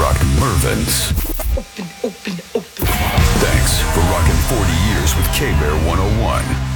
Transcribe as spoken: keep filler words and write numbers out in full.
rock Mervyn's. Open, open, open. Thanks for rocking forty years with K-Bear one oh one.